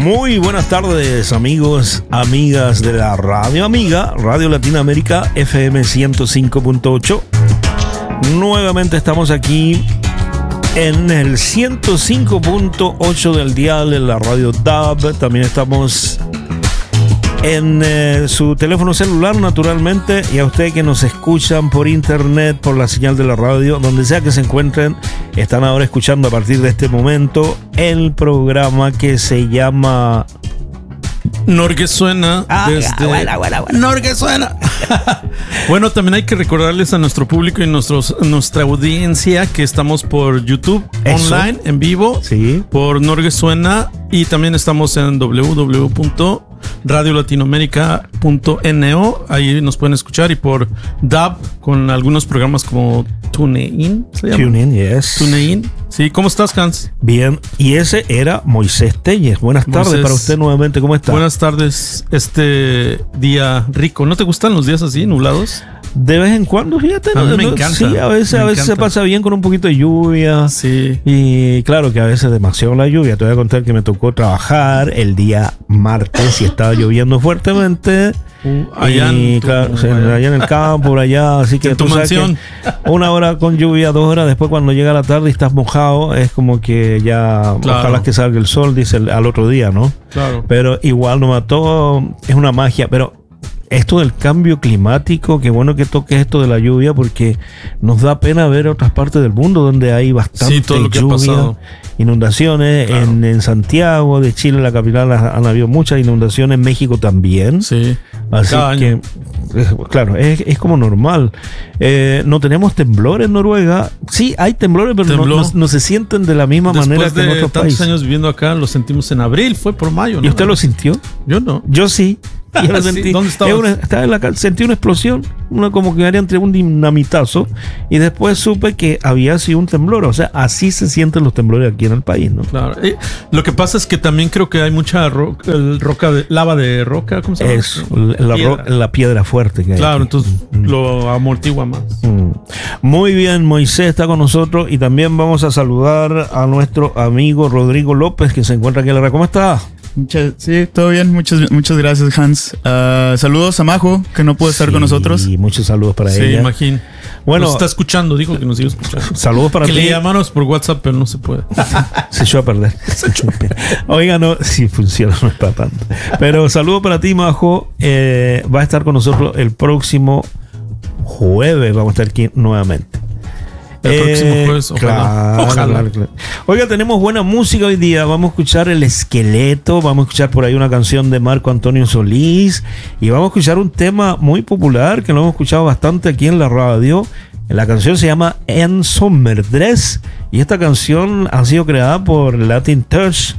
Muy buenas tardes, amigos, amigas de la Radio Amiga, Radio Latinoamérica, FM 105.8. Nuevamente estamos aquí en el 105.8 del dial de la Radio DAB. También estamos en su teléfono celular, naturalmente, y a ustedes que nos escuchan por internet, por la señal de la radio, donde sea que se encuentren, están ahora escuchando a partir de este momento el programa que se llama Norge Suena. Buena. Norge Suena. Bueno, también hay que recordarles a nuestro público y nuestra audiencia que estamos por YouTube, online, en vivo, sí, por Norge Suena, y también estamos en www.radiolatinoamerica.no. Ahí nos pueden escuchar, y por DAB con algunos programas como TuneIn. TuneIn, yes. TuneIn. Sí, ¿cómo estás, Hans? Bien, y ese era Moisés Telles. Buenas tardes para usted nuevamente, ¿cómo está? Buenas tardes, este día rico. ¿No te gustan los días así, nublados? De vez en cuando, fíjate. A mí me encanta. Sí, a veces se pasa bien con un poquito de lluvia. Sí. Y claro que a veces demasiado la lluvia. Te voy a contar que me tocó trabajar el día martes y estaba lloviendo fuertemente. Allá en el campo, por allá. Así que en tu tú sabes mansión. que 1 hora con lluvia, 2 horas después, cuando llega la tarde y estás mojado, es como que ya, claro, ojalá que salga el sol, dice al otro día, ¿no? Claro. Pero igual no mató, es una magia. Pero esto del cambio climático, qué bueno que toques esto de la lluvia, porque nos da pena ver otras partes del mundo donde hay bastante todo lo que lluvia, ha pasado. Inundaciones. Claro. En Santiago de Chile, la capital, han habido muchas inundaciones. En México también. Sí. Así Cada que, año. claro, es como normal. No tenemos temblores en Noruega. Sí, hay temblores, pero no se sienten de la misma manera que en otros países. Después de tantos años viviendo acá, lo sentimos en abril, fue por mayo, ¿no? ¿Y usted lo sintió? Yo no. Yo sí. Yo lo Sí, sentí. ¿dónde estabas? Estaba en la calle, sentí una explosión, como que haría entre un dinamitazo, y después supe que había sido un temblor. O sea, así se sienten los temblores aquí en el país, ¿no? Claro. Lo que pasa es que también creo que hay mucha lava de roca, ¿cómo se llama? Es la piedra fuerte que hay. Claro, aquí. entonces lo amortigua más. Muy bien, Moisés está con nosotros, y también vamos a saludar a nuestro amigo Rodrigo López, que se encuentra aquí en la red. ¿Cómo está? Sí, todo bien. Muchas gracias, Hans. Saludos a Majo, que no pudo estar con nosotros. Y muchos saludos para Sí, ella. imagino. Bueno, nos está escuchando, dijo que nos iba a escuchar. Saludos para que ti. le llamamos por WhatsApp, pero no se puede. Se echó a perder. Oiga, no, si funciona, no es para tanto. Pero saludos para ti, Majo. Va a estar con nosotros el próximo jueves. Vamos a estar aquí nuevamente. El próximo jueves, ojalá. Claro. Oiga, tenemos buena música hoy día. Vamos a escuchar El Esqueleto, vamos a escuchar por ahí una canción de Marco Antonio Solís, y vamos a escuchar un tema muy popular que lo hemos escuchado bastante aquí en la radio. La canción se llama En Sommerdress, y esta canción ha sido creada por Latin Touch.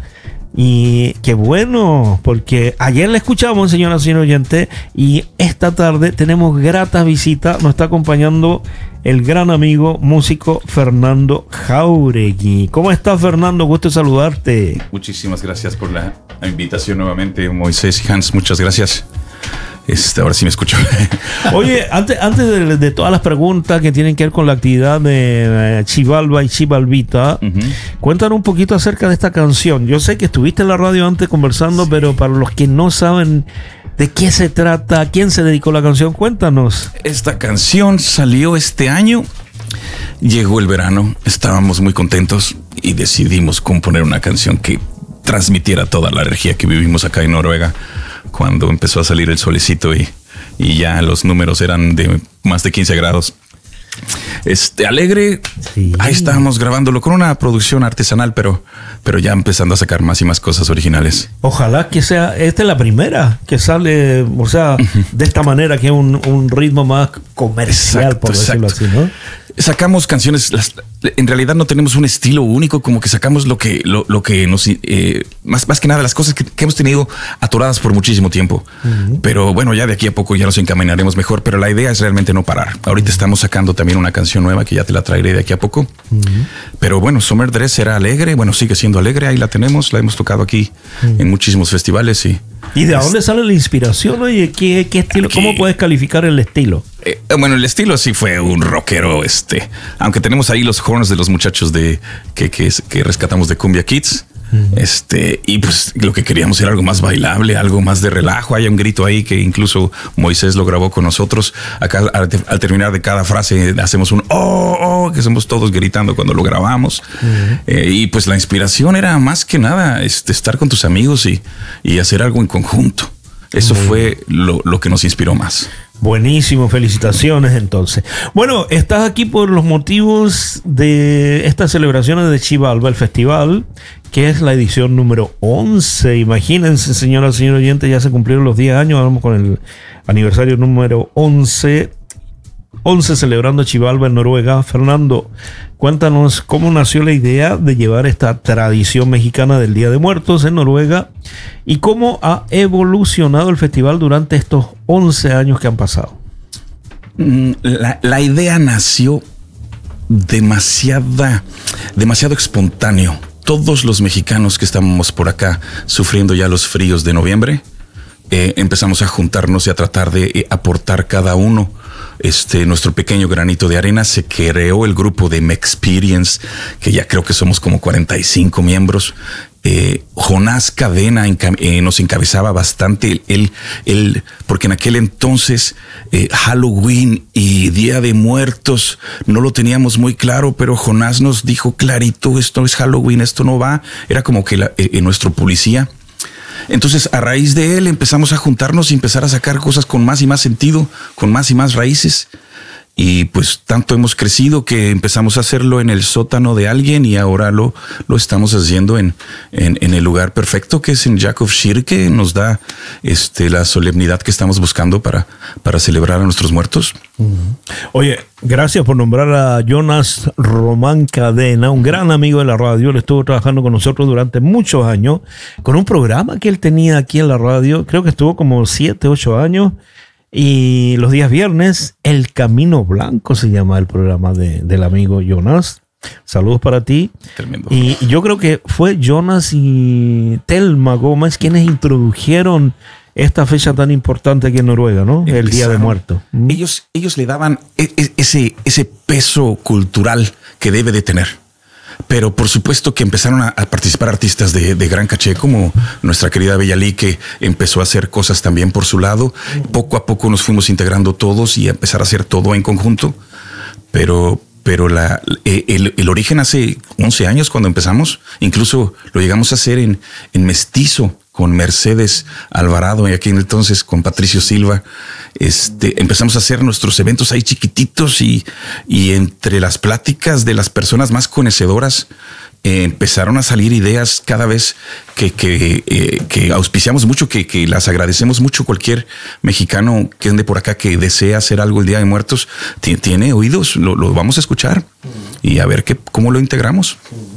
Y qué bueno, porque ayer la escuchamos, señora oyente, y esta tarde tenemos grata visita. Nos está acompañando el gran amigo músico Fernando Jáuregui. ¿Cómo estás, Fernando? Gusto saludarte. Muchísimas gracias por la invitación nuevamente, Moisés y Hans. Muchas gracias. Ahora sí me escucho. Oye, antes de todas las preguntas que tienen que ver con la actividad de Chivalba y Chivalvita, cuéntanos un poquito acerca de esta canción. Yo sé que estuviste en la radio antes conversando, sí, pero para los que no saben de qué se trata, a quién se dedicó la canción, cuéntanos. Esta canción salió este año. Llegó el verano, estábamos muy contentos y decidimos componer una canción que transmitiera toda la energía que vivimos acá en Noruega cuando empezó a salir el solecito y ya los números eran de más de 15 grados. Alegre, sí. Ahí estábamos grabándolo con una producción artesanal, pero ya empezando a sacar más y más cosas originales. Ojalá que sea, esta es la primera que sale, o sea, de esta manera, que es un ritmo más comercial, por decirlo así, ¿no? Sacamos canciones, en realidad no tenemos un estilo único, como que sacamos lo que nos, más que nada las cosas que hemos tenido atoradas por muchísimo tiempo. Pero bueno, ya de aquí a poco ya nos encaminaremos mejor, pero la idea es realmente no parar. Ahorita estamos sacando también una canción nueva que ya te la traeré de aquí a poco. Pero bueno, Sommerdress era alegre, bueno, sigue siendo alegre, ahí la tenemos, la hemos tocado aquí en muchísimos festivales. ¿Y de dónde sale la inspiración? Oye, ¿qué estilo? ¿Cómo puedes calificar el estilo? Bueno, el estilo sí fue un rockero, aunque tenemos ahí los horns de los muchachos que rescatamos de Cumbia Kids. Y pues lo que queríamos era algo más bailable, algo más de relajo. Hay un grito ahí que incluso Moisés lo grabó con nosotros. Acá al terminar de cada frase hacemos un oh, que somos todos gritando cuando lo grabamos. Y pues la inspiración era más que nada estar con tus amigos y hacer algo en conjunto. Eso fue lo que nos inspiró más. Buenísimo, felicitaciones entonces. Bueno, estás aquí por los motivos de estas celebraciones de Xibalba, el festival, que es la edición número 11. Imagínense, señoras y señores oyentes, ya se cumplieron los 10 años, vamos con el aniversario número 11. 11 celebrando Xibalba en Noruega. Fernando, cuéntanos cómo nació la idea de llevar esta tradición mexicana del Día de Muertos en Noruega y cómo ha evolucionado el festival durante estos 11 años que han pasado. La idea nació demasiado espontáneo. Todos los mexicanos que estábamos por acá sufriendo ya los fríos de noviembre, empezamos a juntarnos y a tratar de aportar cada uno nuestro pequeño granito de arena. Se creó el grupo de Mexperience, que ya creo que somos como 45 miembros. Jonás Cadena nos encabezaba bastante, porque en aquel entonces Halloween y Día de Muertos no lo teníamos muy claro, pero Jonás nos dijo clarito, esto es Halloween, esto no va. Era como que nuestro policía. Entonces, a raíz de él empezamos a juntarnos y empezar a sacar cosas con más y más sentido, con más y más raíces. Y pues tanto hemos crecido que empezamos a hacerlo en el sótano de alguien y ahora lo estamos haciendo en el lugar perfecto, que es en Jakobsir, que nos da la solemnidad que estamos buscando para celebrar a nuestros muertos. Oye, gracias por nombrar a Jonas Román Cadena, un gran amigo de la radio. Él estuvo trabajando con nosotros durante muchos años con un programa que él tenía aquí en la radio. Creo que estuvo como 7, 8 años. Y los días viernes, El Camino Blanco se llama el programa del amigo Jonas. Saludos para ti. Tremendo. Y yo creo que fue Jonas y Telma Gómez quienes introdujeron esta fecha tan importante aquí en Noruega, ¿no? El Día de Muertos. Ellos le daban ese peso cultural que debe de tener. Pero por supuesto que empezaron a participar artistas de gran caché, como nuestra querida Bellali, que empezó a hacer cosas también por su lado. Poco a poco nos fuimos integrando todos y a empezar a hacer todo en conjunto. Pero el origen hace 11 años cuando empezamos. Incluso lo llegamos a hacer en mestizo con Mercedes Alvarado y aquí entonces con Patricio Silva. Empezamos a hacer nuestros eventos ahí chiquititos y entre las pláticas de las personas más conocedoras empezaron a salir ideas cada vez que auspiciamos mucho, que las agradecemos mucho. Cualquier mexicano que ande por acá que desea hacer algo el Día de Muertos tiene oídos, lo vamos a escuchar y a ver cómo lo integramos.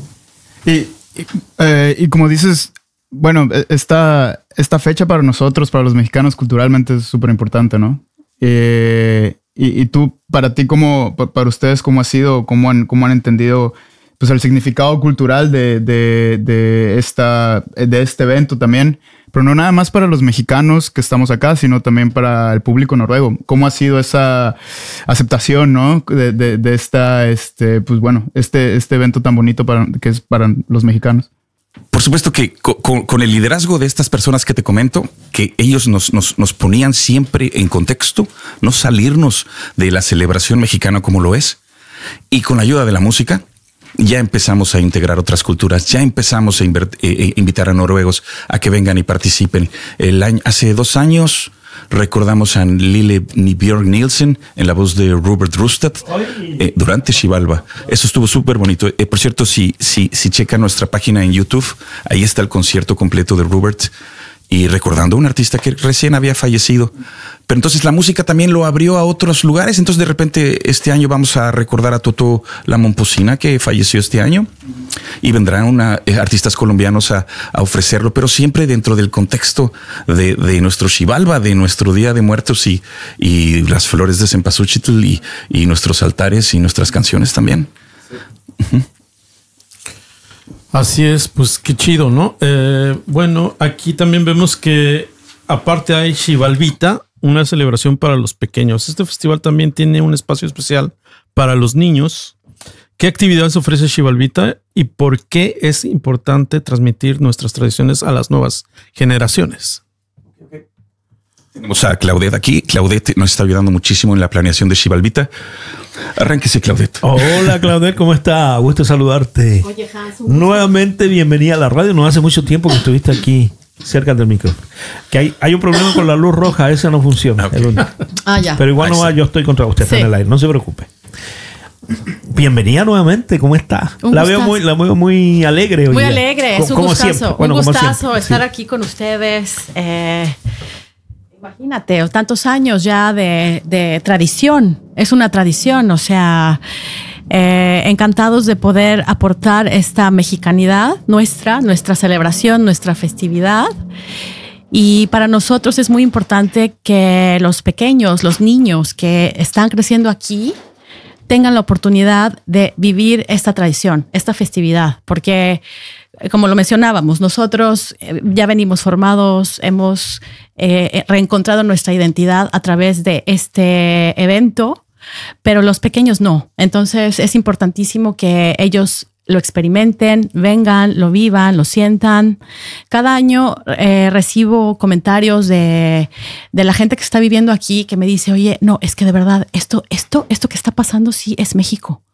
Y como dices, bueno, esta fecha para nosotros, para los mexicanos, culturalmente es súper importante, ¿no? Y tú, para ti, para ustedes, ¿cómo ha sido? ¿Cómo han entendido pues el significado cultural de este evento también? Pero no nada más para los mexicanos que estamos acá, sino también para el público noruego. ¿Cómo ha sido esa aceptación, ¿no? de esta, pues bueno, este evento tan bonito que es para los mexicanos? Por supuesto que con el liderazgo de estas personas que te comento, que ellos nos ponían siempre en contexto, no salirnos de la celebración mexicana como lo es, y con la ayuda de la música, ya empezamos a integrar otras culturas, ya empezamos a invitar a noruegos a que vengan y participen. Hace 2 años recordamos a Lille Björk Nielsen en la voz de Robert Rustad durante Xibalba. Eso estuvo súper bonito. Por cierto, si checan nuestra página en YouTube, ahí está el concierto completo de Robert y recordando a un artista que recién había fallecido. Pero entonces la música también lo abrió a otros lugares. Entonces de repente este año vamos a recordar a Toto La Momposina, que falleció este año, y vendrán artistas colombianos a ofrecerlo, pero siempre dentro del contexto de nuestro Xibalba, de nuestro Día de Muertos y las flores de cempasúchitl y nuestros altares y nuestras canciones también. Uh-huh. Así es, pues qué chido, ¿no? Bueno, aquí también vemos que aparte hay Xibalbita, una celebración para los pequeños. Este festival también tiene un espacio especial para los niños ¿Qué actividades ofrece Xibalbita y por qué es importante transmitir nuestras tradiciones a las nuevas generaciones? Tenemos a Claudette aquí. Claudette nos está ayudando muchísimo en la planeación de Xibalbita. Arránquese, Claudette. Hola, Claudette, ¿cómo está? Gusto saludarte. Oye, Hans, Nuevamente, bienvenida a la radio. No hace mucho tiempo que estuviste aquí cerca del micrófono. Que hay un problema con la luz roja, esa no funciona. Okay. ya. Pero igual no va, yo estoy contra usted, está en el aire, no se preocupe. Bienvenida nuevamente, ¿cómo está? La veo muy alegre hoy. Muy alegre, es un gustazo. Bueno, un gustazo estar aquí con ustedes. Imagínate, tantos años ya de tradición. Es una tradición, o sea, encantados de poder aportar esta mexicanidad nuestra celebración, nuestra festividad. Y para nosotros es muy importante que los pequeños, los niños que están creciendo aquí, tengan la oportunidad de vivir esta tradición, esta festividad, porque como lo mencionábamos, nosotros ya venimos formados, hemos reencontrado nuestra identidad a través de este evento, pero los pequeños no. Entonces es importantísimo que ellos lo experimenten, vengan, lo vivan, lo sientan. Cada año recibo comentarios de la gente que está viviendo aquí que me dice, oye, no, es que de verdad esto que está pasando sí es México.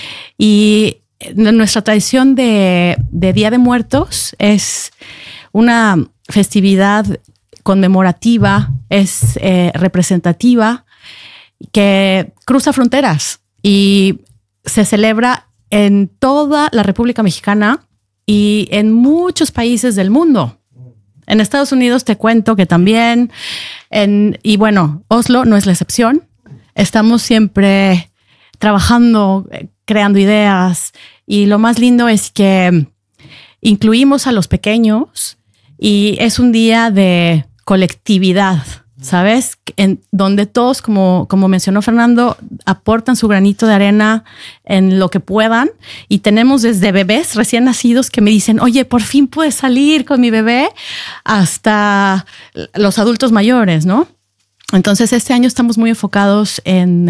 Y nuestra tradición de Día de Muertos es una festividad conmemorativa, es representativa, que cruza fronteras y se celebra en toda la República Mexicana y en muchos países del mundo. En Estados Unidos te cuento que también, y bueno, Oslo no es la excepción. Estamos siempre trabajando, creando ideas, y lo más lindo es que incluimos a los pequeños y es un día de colectividad, ¿sabes? En donde todos, como mencionó Fernando, aportan su granito de arena en lo que puedan. Y tenemos desde bebés recién nacidos que me dicen, oye, por fin pude salir con mi bebé, hasta los adultos mayores, ¿no? Entonces este año estamos muy enfocados en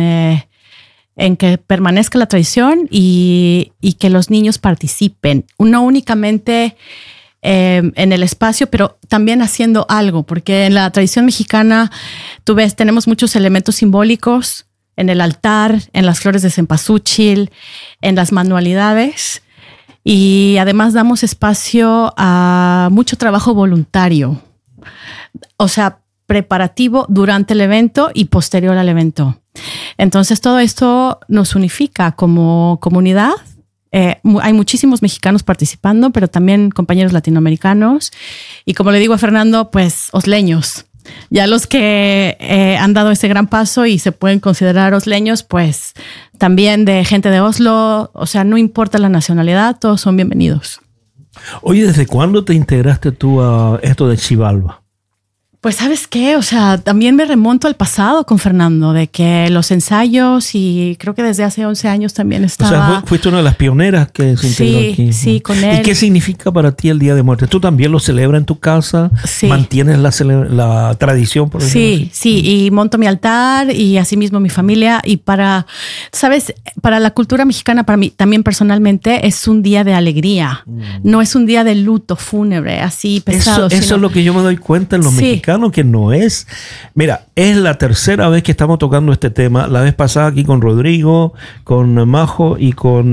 que permanezca la tradición y que los niños participen. No únicamente en el espacio, pero también haciendo algo, porque en la tradición mexicana, tú ves, tenemos muchos elementos simbólicos en el altar, en las flores de cempasúchil, en las manualidades, y además damos espacio a mucho trabajo voluntario, o sea, preparativo durante el evento y posterior al evento. Entonces todo esto nos unifica como comunidad. Hay muchísimos mexicanos participando, pero también compañeros latinoamericanos. Y como le digo a Fernando, pues osleños. Ya los que han dado ese gran paso y se pueden considerar osleños, pues también de gente de Oslo. O sea, no importa la nacionalidad, todos son bienvenidos. Oye, ¿desde cuándo te integraste tú a esto de Xibalba? Pues ¿sabes qué? O sea, también me remonto al pasado con Fernando, de que los ensayos, y creo que desde hace 11 años también estaba... O sea, fuiste una de las pioneras que se integró aquí. Sí, con él. ¿Y qué significa para ti el Día de Muertos? ¿Tú también lo celebras en tu casa? Sí. ¿Mantienes la tradición? Por sí, y monto mi altar y asimismo mi familia. Y ¿sabes? Para la cultura mexicana, para mí también personalmente, es un día de alegría. No es un día de luto fúnebre, así pesado. Eso es lo que yo me doy cuenta en los mexicanos, que no es. Mira, es la tercera vez que estamos tocando este tema. La vez pasada aquí con Rodrigo, con Majo y con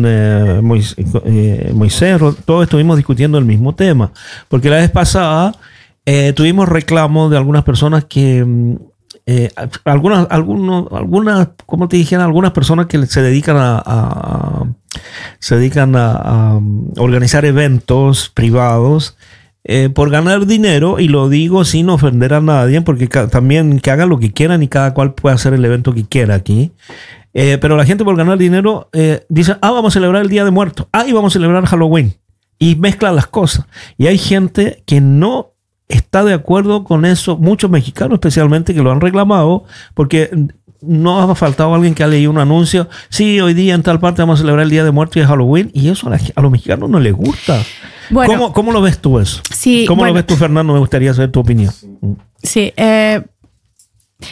Moisés, todos estuvimos discutiendo el mismo tema. Porque la vez pasada tuvimos reclamos de algunas personas que algunas, como te dijeron, algunas personas que se dedican a organizar eventos privados por ganar dinero, y lo digo sin ofender a nadie, porque también que hagan lo que quieran y cada cual puede hacer el evento que quiera aquí. Pero la gente por ganar dinero dice, vamos a celebrar el Día de Muertos, y vamos a celebrar Halloween, y mezclan las cosas. Y hay gente que no está de acuerdo con eso, muchos mexicanos especialmente, que lo han reclamado, porque no ha faltado alguien que ha leído un anuncio, sí, hoy día en tal parte vamos a celebrar el Día de Muertos y es Halloween, y eso a los mexicanos no les gusta. Bueno, ¿Cómo lo ves tú eso? Sí, ¿Cómo lo ves tú, Fernando? Me gustaría saber tu opinión. Sí,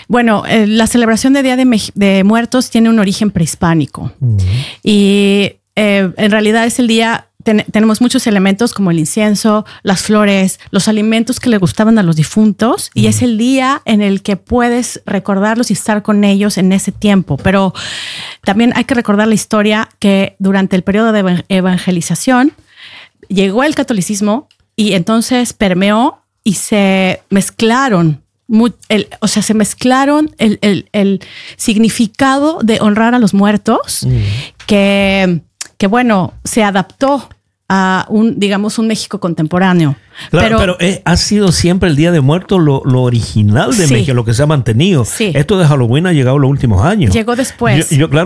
la celebración de Día de Muertos tiene un origen prehispánico. Y en realidad es el día, tenemos muchos elementos como el incienso, las flores, los alimentos que le gustaban a los difuntos, y es el día en el que puedes recordarlos y estar con ellos en ese tiempo. Pero también hay que recordar la historia que durante el periodo de evangelización llegó el catolicismo y entonces permeó y se mezclaron. Se mezclaron el significado de honrar a los muertos, que bueno, se adaptó a un México contemporáneo. Claro, pero ha sido siempre el Día de Muertos lo original de México, lo que se ha mantenido. Sí. Esto de Halloween ha llegado los últimos años. Llegó después.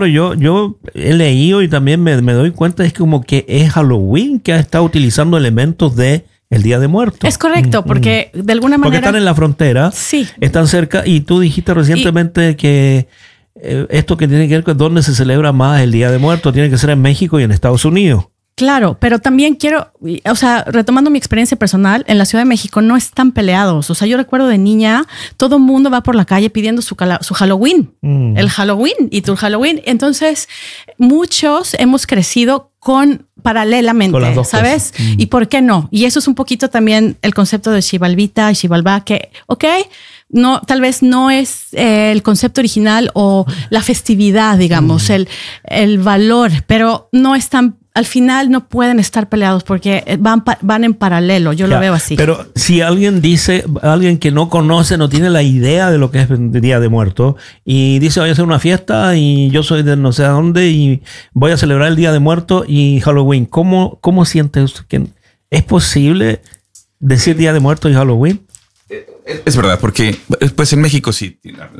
Yo he leído y también me doy cuenta, es como que es Halloween que ha estado utilizando elementos de el Día de Muertos. Es correcto, porque de alguna manera... Porque están en la frontera, están cerca, y tú dijiste recientemente que esto que tiene que ver con dónde se celebra más el Día de Muertos tiene que ser en México y en Estados Unidos. Claro, pero también quiero, retomando mi experiencia personal, en la Ciudad de México no están peleados. Yo recuerdo de niña, todo el mundo va por la calle pidiendo su Halloween, el Halloween y tu Halloween. Entonces, muchos hemos crecido paralelamente, ¿sabes? ¿Y por qué no? Y eso es un poquito también el concepto de Xibalbita y Xibalbá, que, no, tal vez no es el concepto original o la festividad, digamos, el valor, pero no están, al final no pueden estar peleados porque van en paralelo. Yo lo veo así. Pero si alguien que no conoce, no tiene la idea de lo que es el Día de Muertos y dice, voy a hacer una fiesta y yo soy de no sé dónde y voy a celebrar el Día de Muertos y Halloween, ¿cómo siente usted que es posible decir Día de Muertos y Halloween? Es verdad, porque pues en México sí,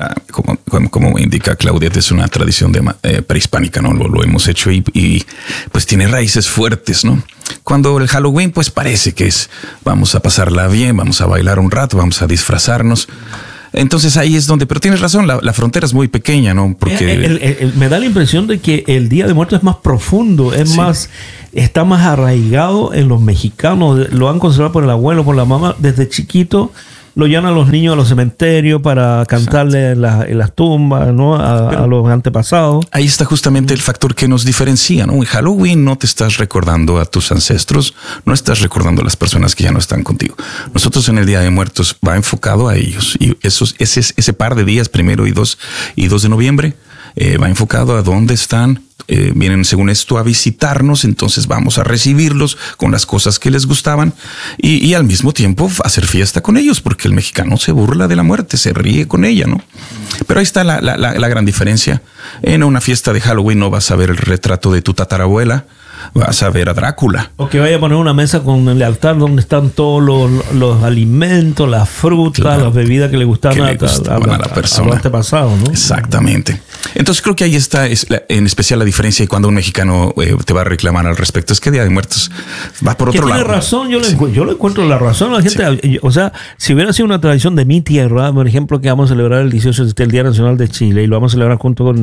como indica Claudia, es una tradición prehispánica, ¿no? Lo hemos hecho y pues tiene raíces fuertes, ¿no? Cuando el Halloween pues parece que vamos a pasarla bien, vamos a bailar un rato, vamos a disfrazarnos. Entonces ahí es donde, pero tienes razón, la frontera es muy pequeña, ¿no? Porque me da la impresión de que el Día de Muertos es más profundo, está más arraigado en los mexicanos, lo han conservado por el abuelo, por la mamá, desde chiquito. Lo llevan a los niños a los cementerios para cantarle en las tumbas, ¿no? A los antepasados. Ahí está justamente el factor que nos diferencia, ¿no? En Halloween no te estás recordando a tus ancestros, no estás recordando a las personas que ya no están contigo. Nosotros en el Día de Muertos va enfocado a ellos. Y ese par de días, 1 y 2 de noviembre, va enfocado a dónde están. Vienen según esto a visitarnos, entonces vamos a recibirlos con las cosas que les gustaban y al mismo tiempo hacer fiesta con ellos, porque el mexicano se burla de la muerte, se ríe con ella, ¿no? Pero ahí está la gran diferencia. En una fiesta de Halloween no vas a ver el retrato de tu tatarabuela, vas a ver a Drácula. O que vaya a poner una mesa con el altar donde están todos los alimentos, las frutas, las bebidas que le gustaban a la persona. A antepasado, ¿no? Exactamente. Entonces creo que ahí está en especial la diferencia, y cuando un mexicano te va a reclamar al respecto, es que Día de Muertos va por otro lado. Tiene razón, yo le encuentro la razón a la gente. O sea, si hubiera sido una tradición de mi tierra, por ejemplo, que vamos a celebrar el 18 el Día Nacional de Chile, y lo vamos a celebrar junto con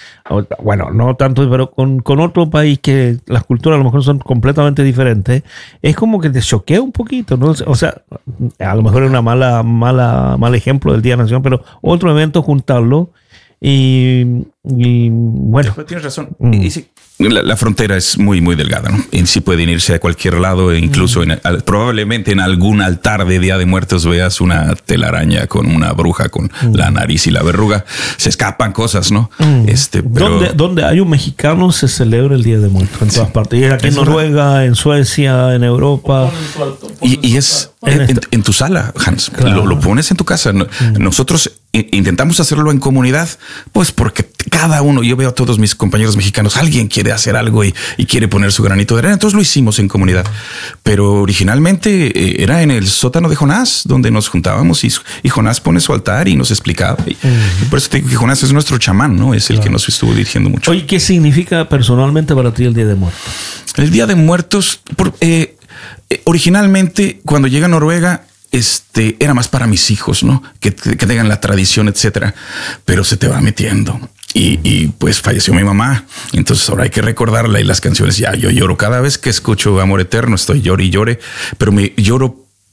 no tanto, pero con otro país que las culturas a lo mejor son completamente diferentes, es como que te choquea un poquito, ¿no? O sea, a lo mejor es una mal ejemplo del Día Nacional, pero otro evento juntarlo y bueno. Pero tienes razón. Y sí, la frontera es muy, muy delgada, ¿no? Y sí pueden irse a cualquier lado, e incluso probablemente en algún altar de Día de Muertos veas una telaraña con una bruja con la nariz y la verruga. Se escapan cosas, ¿no? Pero donde hay un mexicano se celebra el Día de Muertos en todas partes. Y aquí en Noruega, en Suecia, en Europa. Y es en tu sala, Hans. Claro. Lo pones en tu casa. Nosotros intentamos hacerlo en comunidad, pues porque cada uno, yo veo a todos mis compañeros mexicanos, alguien quiere hacer algo y quiere poner su granito de arena. Entonces lo hicimos en comunidad. Pero originalmente era en el sótano de Jonás, donde nos juntábamos y Jonás pone su altar y nos explicaba. Y por eso te digo que Jonás es nuestro chamán, ¿no? Es el que nos estuvo dirigiendo mucho. Oye, ¿qué significa personalmente para ti el Día de Muertos? El Día de Muertos, originalmente, cuando llega a Noruega, era más para mis hijos, ¿no? Que tengan la tradición, etcétera. Pero se te va metiendo. Y pues falleció mi mamá. Entonces ahora hay que recordarla, y las canciones, yo lloro cada vez que escucho Amor Eterno, estoy llore y llore, pero me lloro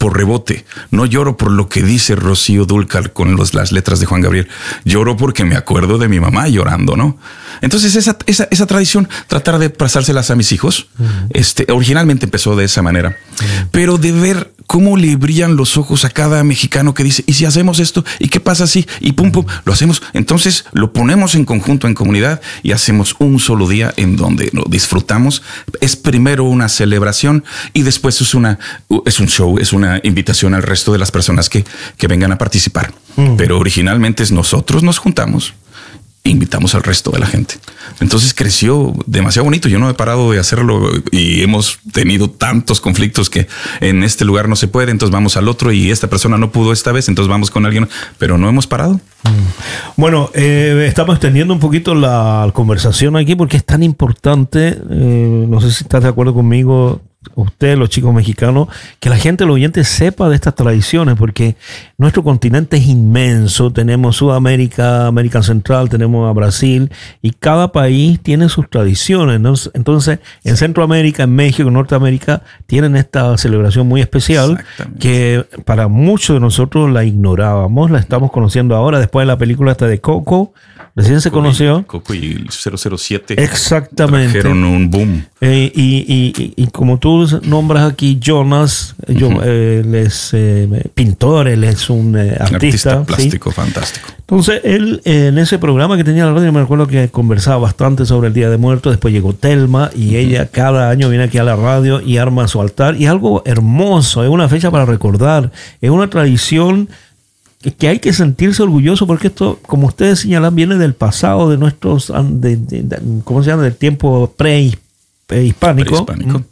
por rebote. No lloro por lo que dice Rocío Dúrcal con las letras de Juan Gabriel. Lloro porque me acuerdo de mi mamá llorando, ¿no? Entonces esa tradición, tratar de pasárselas a mis hijos, originalmente empezó de esa manera. Pero de ver cómo le brillan los ojos a cada mexicano que dice, ¿y si hacemos esto? ¿Y qué pasa si? Y pum, pum, lo hacemos. Entonces lo ponemos en conjunto, en comunidad, y hacemos un solo día en donde lo disfrutamos. Es primero una celebración y después es un show, es una invitación al resto de las personas que vengan a participar. Pero originalmente nosotros nos juntamos, invitamos al resto de la gente. Entonces creció demasiado bonito. Yo no he parado de hacerlo y hemos tenido tantos conflictos que en este lugar no se puede, entonces vamos al otro y esta persona no pudo esta vez, entonces vamos con alguien, pero no hemos parado. Bueno, estamos extendiendo un poquito la conversación aquí porque es tan importante, no sé si estás de acuerdo conmigo, usted, los chicos mexicanos, que la gente, el oyente, sepa de estas tradiciones, porque nuestro continente es inmenso. Tenemos Sudamérica, América Central, tenemos a Brasil, y cada país tiene sus tradiciones, ¿no? Entonces, en Centroamérica, en México, en Norteamérica, tienen esta celebración muy especial que para muchos de nosotros la ignorábamos, la estamos conociendo ahora, después de la película esta de Coco. Recién se conoció. Coco y 007. Exactamente. Trajeron un boom. Y como tú nombras aquí, Jonas, él es pintor, él es un artista plástico, ¿sí? Fantástico. Entonces, él en ese programa que tenía la radio, me recuerdo que conversaba bastante sobre el Día de Muertos. Después llegó Telma y ella cada año viene aquí a la radio y arma su altar. Y es algo hermoso, es una fecha para recordar, es una tradición que hay que sentirse orgulloso porque esto, como ustedes señalan, viene del pasado, de nuestros, ¿cómo se llama? Del tiempo prehispánico.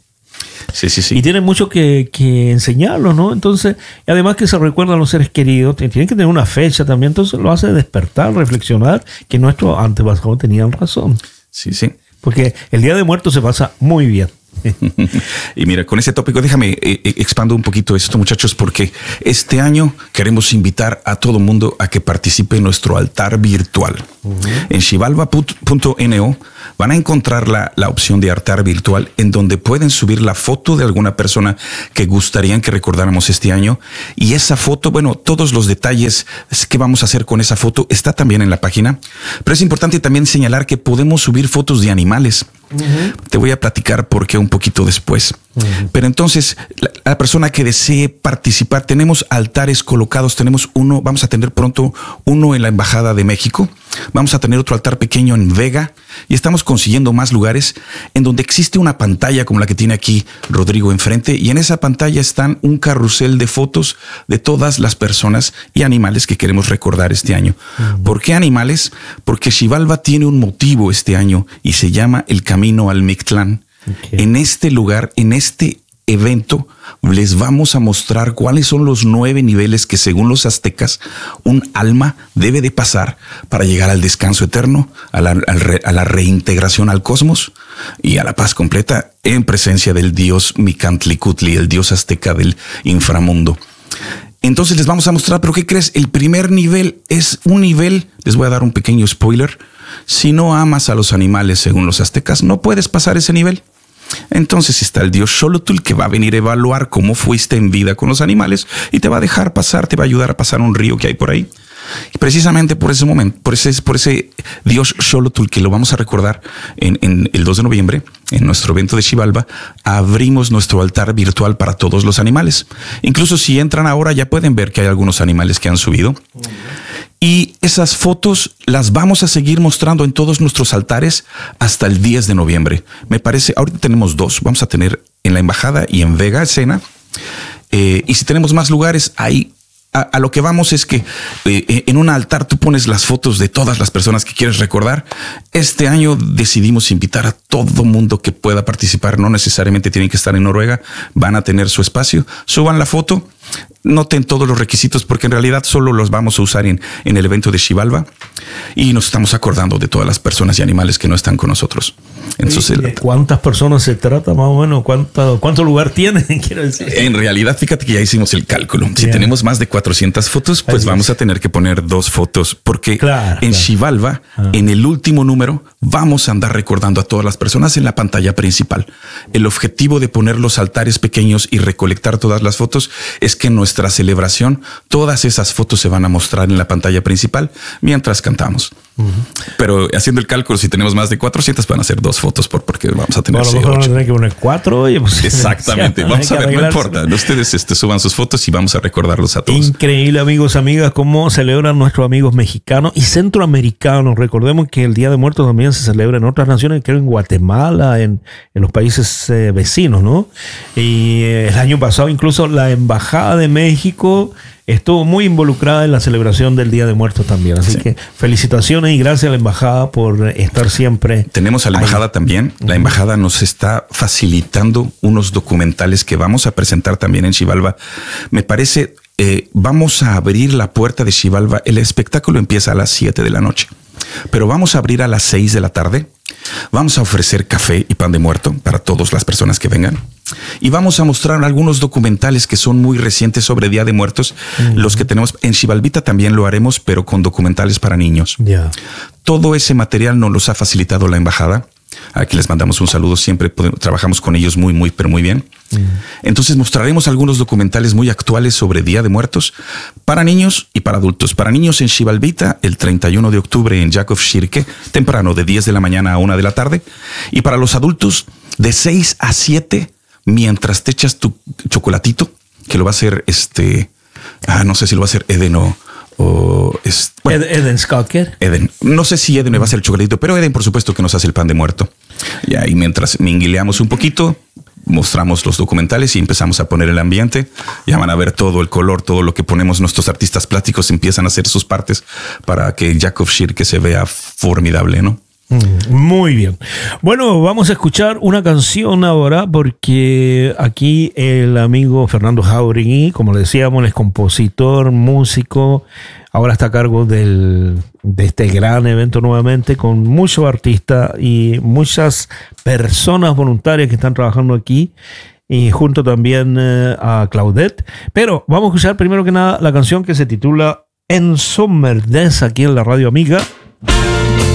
Sí. Y tienen mucho que enseñarlos, ¿no? Entonces, y además que se recuerdan los seres queridos, tienen que tener una fecha también, entonces lo hace despertar, reflexionar que nuestros antepasados tenían razón. Sí. Porque el Día de Muertos se pasa muy bien. Y mira, con ese tópico, déjame expando un poquito esto, muchachos, porque este año queremos invitar a todo mundo a que participe en nuestro altar virtual. En xibalba.no van a encontrar la opción de altar virtual en donde pueden subir la foto de alguna persona que gustarían que recordáramos este año. Y esa foto, bueno, todos los detalles que vamos a hacer con esa foto está también en la página. Pero es importante también señalar que podemos subir fotos de animales. Te voy a platicar por qué un poquito después. Pero entonces, la persona que desee participar, tenemos altares colocados. Tenemos uno, vamos a tener pronto uno en la Embajada de México. Vamos a tener otro altar pequeño en Vega y estamos consiguiendo más lugares en donde existe una pantalla como la que tiene aquí Rodrigo enfrente, y en esa pantalla están un carrusel de fotos de todas las personas y animales que queremos recordar este año. ¿Por qué animales? Porque Xibalba tiene un motivo este año y se llama el Camino al Mictlán. En este lugar, en este evento, les vamos a mostrar cuáles son los 9 niveles que, según los aztecas, un alma debe de pasar para llegar al descanso eterno, a la reintegración al cosmos y a la paz completa en presencia del dios Micantlicutli, el dios azteca del inframundo. Entonces les vamos a mostrar, pero ¿qué crees? El primer nivel es un nivel, les voy a dar un pequeño spoiler, si no amas a los animales según los aztecas, no puedes pasar ese nivel. Entonces está el dios Xolotl, que va a venir a evaluar cómo fuiste en vida con los animales y te va a dejar pasar, te va a ayudar a pasar un río que hay por ahí. Y precisamente por ese momento, por ese dios Xolotl, que lo vamos a recordar en el 2 de noviembre, en nuestro evento de Xibalba, abrimos nuestro altar virtual para todos los animales. Incluso si entran ahora ya pueden ver que hay algunos animales que han subido. Y esas fotos las vamos a seguir mostrando en todos nuestros altares hasta el 10 de noviembre. Me parece, ahorita tenemos 2. Vamos a tener en la Embajada y en Vega Escena. Y si tenemos más lugares, ahí a lo que vamos es que en un altar tú pones las fotos de todas las personas que quieres recordar. Este año decidimos invitar a todo mundo que pueda participar. No necesariamente tienen que estar en Noruega. Van a tener su espacio. Suban la foto. Noten todos los requisitos porque en realidad solo los vamos a usar en el evento de Xibalba. y nos estamos acordando de todas las personas y animales que no están con nosotros. Entonces, ¿de cuántas personas se trata más o menos? ¿Cuánto lugar tiene? Quiero decir. En realidad, fíjate que ya hicimos el cálculo. Si tenemos más de 400 fotos, pues vamos a tener que poner 2 fotos, porque en Xibalba, en el último número, vamos a andar recordando a todas las personas en la pantalla principal. El objetivo de poner los altares pequeños y recolectar todas las fotos es que en nuestra celebración todas esas fotos se van a mostrar en la pantalla principal mientras cantamos. Pero haciendo el cálculo, si tenemos más de 400, van a ser 2 fotos porque vamos a tener 8. Vamos a tener que poner 4. Pues, exactamente. Vamos a ver, no importa. Ustedes suban sus fotos y vamos a recordarlos a todos. Increíble, amigos, amigas, cómo celebran nuestros amigos mexicanos y centroamericanos. Recordemos que el Día de Muertos también se celebra en otras naciones, creo en Guatemala, en los países vecinos, ¿no? Y el año pasado incluso la Embajada de México estuvo muy involucrada en la celebración del Día de Muertos también. Así que felicitaciones y gracias a la Embajada por estar siempre. Tenemos a la Embajada ahí también. La Embajada nos está facilitando unos documentales que vamos a presentar también en Xibalba. Me parece, vamos a abrir la puerta de Xibalba. El espectáculo empieza a las 7 de la noche, pero vamos a abrir a las 6 de la tarde. Vamos a ofrecer café y pan de muerto para todas las personas que vengan. Y vamos a mostrar algunos documentales que son muy recientes sobre Día de Muertos. Los que tenemos en Xibalbita también lo haremos, pero con documentales para niños. Todo ese material nos los ha facilitado la Embajada. Aquí les mandamos un saludo. Siempre trabajamos con ellos pero muy bien. Entonces mostraremos algunos documentales muy actuales sobre Día de Muertos para niños y para adultos. Para niños en Xibalbita, el 31 de octubre en Jakov Shirke, temprano de 10 de la mañana a 1 de la tarde. Y para los adultos, de 6 a 7, mientras te echas tu chocolatito, que lo va a hacer no sé si lo va a hacer Eden o bueno, Eden Skaker. Eden. No sé si Eden me va a hacer el chocolatito, pero Eden, por supuesto, que nos hace el pan de muerto. Y mientras minguileamos un poquito, mostramos los documentales y empezamos a poner el ambiente. Ya van a ver todo el color, todo lo que ponemos. Nuestros artistas plásticos empiezan a hacer sus partes para que Jakov Shirke se vea formidable, ¿no? Muy bien. Bueno, vamos a escuchar una canción ahora porque aquí el amigo Fernando Jauregui, como le decíamos, es compositor, músico, ahora está a cargo de este gran evento nuevamente con muchos artistas y muchas personas voluntarias que están trabajando aquí y junto también a Claudette. Pero vamos a escuchar primero que nada la canción que se titula En Sommerdes aquí en la Radio Amiga.